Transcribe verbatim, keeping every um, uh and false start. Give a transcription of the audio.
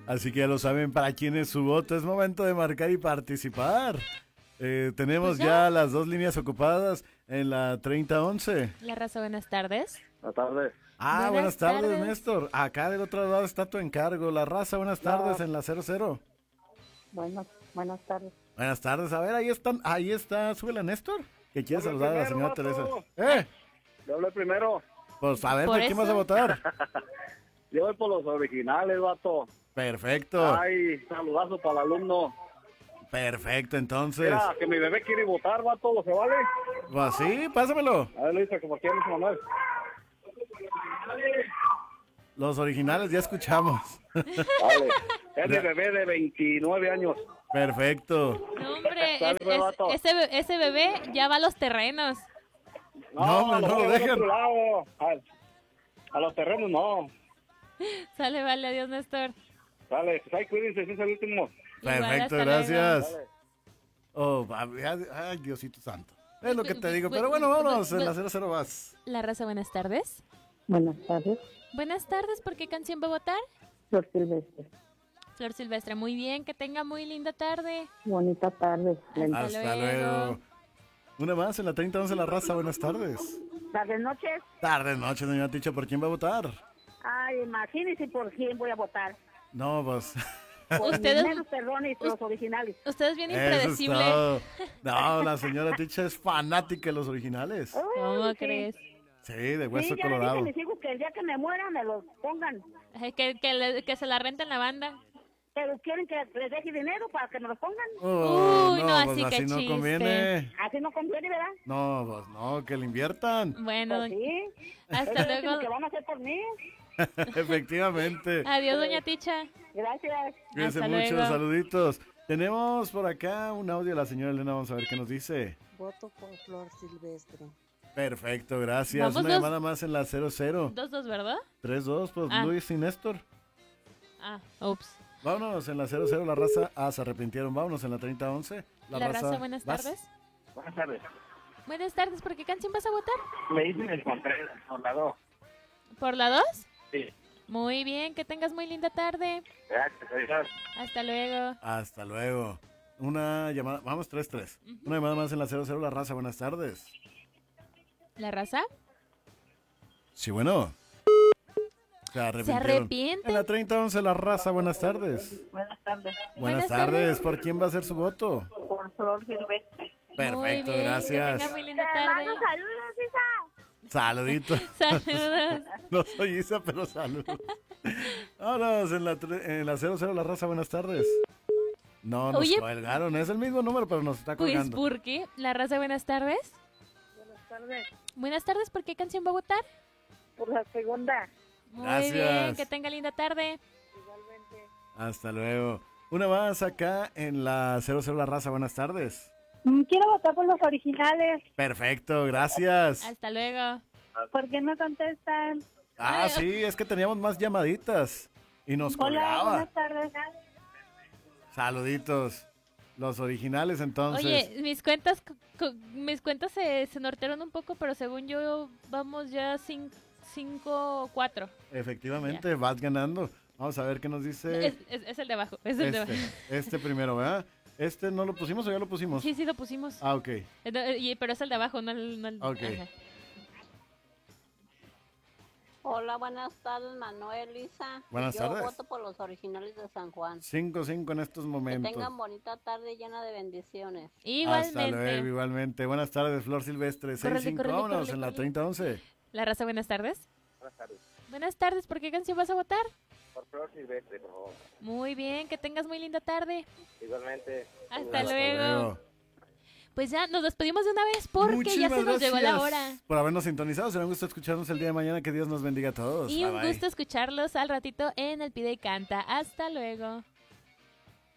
Así que ya lo saben para quién es su voto. Es momento de marcar y participar. Eh, tenemos Pues ya. ya las dos líneas ocupadas en la treinta once. La raza, buenas tardes. Buenas tardes. Ah, Buenas buenas, tardes, tardes. Néstor. Acá del otro lado está tu encargo. La raza, buenas tardes en la cero cero. Bueno, buenas tardes. Buenas tardes. A ver, ahí están, ahí está. Súbela, Néstor. Que quiere Yo voy saludar a la señora primero, Teresa. vato. ¿Eh? Yo hablé primero. Pues a ver, ¿Por ¿por quién eso? vas a votar? Yo voy por los originales, vato. Perfecto. Ay, saludazo para el alumno. Perfecto, entonces. Mira, que mi bebé quiere votar, vato, ¿se vale? Pues sí, pásamelo. A ver, Luisa, como quieres, Manuel. Los originales ya escuchamos. Vale. Es mi bebé de veintinueve años. Perfecto. No, hombre, es- Sale, es- vato. ese, be- ese bebé ya va a los terrenos. No, hombre, no voy lo a ver dejan. otro lado. A, a los terrenos no. Sale, vale, adiós, Néstor. Dale, pues ahí cuídense, ese es el último. Igual, Perfecto, hasta gracias. Dale. Oh, ay, ay, Diosito santo. Es lo que te digo, Bu- pero bu- bueno, bu- vámonos, en bu- la cero cero vas. La raza, buenas tardes. Buenas tardes, Buenas tardes, ¿por qué canción va a votar? Flor Silvestre. Flor Silvestre, muy bien, que tenga muy linda tarde. Bonita tarde. Hasta Hasta luego. luego. Una más en la treinta once la raza, buenas tardes. Tardes, noches. Tardes, noches, doña Ticha, ¿por quién va a votar? Ay, imagínense por quién voy a votar. No, pues. Por Ustedes- mis meros perdones, los originales. Usted es bien Eso es impredecible. todo. No, la señora Ticha es fanática de los originales. ¿Cómo Uy, sí. crees? Sí, de Sí, Hueso ya le dije Colorado. a mis hijos que el día que me muera me los pongan. Ay, Que, que, le- que se la renten la banda. Pero quieren que les deje dinero para que me los pongan. Oh, Uy, no, pues así que así no chiste. conviene. Así no conviene, ¿verdad? No, pues no, que le inviertan. Bueno, Pues sí. hasta Es lo último luego. que van a hacer por mí. Efectivamente. Adiós, doña Ticha. Gracias. Cuídense Hasta mucho, luego. saluditos. Tenemos por acá un audio de la señora Elena, vamos a ver qué nos dice. Voto por Flor Silvestre. Perfecto, gracias. Vamos Una dos. llamada más en la cero cero. Dos, dos, ¿verdad? tres dos, pues Ah. Luis y Néstor. Ah, ups. Vámonos en la cero cero, la raza. Ah, se arrepintieron. Vámonos en la treinta once. La, raza, buenas ¿vas? tardes. Buenas tardes. Buenas tardes, ¿por qué canción vas a votar? Me dicen el Contreras, soldado. ¿Por la dos? Sí. Muy bien, que tengas muy linda tarde. Gracias, adiós. Hasta luego. Hasta luego. Una llamada, vamos tres tres. Una llamada más en la cero cero, la raza. Buenas tardes. ¿La raza? Sí, bueno. Se arrepintieron. arrepienten? En la treinta once, la raza. Buenas tardes. Buenas tardes. Buenas, Buenas tardes. tardes. ¿Por quién va a ser su voto? Por Flor Silvestre. Perfecto, Muy bien, Que gracias. tenga muy linda tarde. saludos, hija. Saluditos. Saludos. No soy Isa, pero saludos. Vámonos en la, tre- en la cero cero, la raza. Buenas tardes. No, nos Oye. colgaron. Es el mismo número, pero nos está Pues, colgando. ¿por qué? La raza, buenas tardes. Buenas tardes. Buenas tardes, ¿por qué canción va a votar? Por la segunda. Muy Gracias. bien, que tenga linda tarde. Igualmente. Hasta luego. Una más acá en la cero cero, la raza. Buenas tardes. Mm, Quiero votar por los originales. Perfecto, gracias. Hasta luego. ¿Por qué no contestan? Ah, sí, es que teníamos más llamaditas. Y nos Hola, colgaba. buenas tardes. Saluditos. Los originales, entonces. Oye, mis cuentas co- co- mis cuentas se, se nortearon un poco, pero según yo vamos ya cinco cuatro. Efectivamente, vas ganando. Vamos a ver qué nos dice Es, es- es el de abajo, es el de abajo. este, este primero, ¿verdad? ¿Este no lo pusimos o ya lo pusimos? Sí, sí lo pusimos. Ah, ok. Eh, no, eh, y- Pero es el de abajo, no el... No el Ok. ajá. Hola, buenas tardes, Manuel, Lisa. Buenas Yo tardes. voto por los originales de San Juan. cinco cinco en estos Que momentos. tengan bonita tarde llena de bendiciones. Igualmente. Hasta luego, igualmente. Buenas tardes, Flor Silvestre. seis Córrele, cinco, córrele, vámonos córrele, en la córrele. treinta once. La raza, buenas tardes. Buenas tardes. Buenas tardes, ¿por qué canción vas a votar? Por Flor Silvestre, por favor. Muy bien, que tengas muy linda tarde. Igualmente. Hasta, Hasta luego. luego. Pues ya nos despedimos de una vez porque ya Muchísimas se nos llegó la gracias hora. por habernos sintonizado. Será un gusto escucharnos el día de mañana. Que Dios nos bendiga a todos. Y Bye, un bye. gusto escucharlos al ratito en el Pide y Canta. Hasta luego.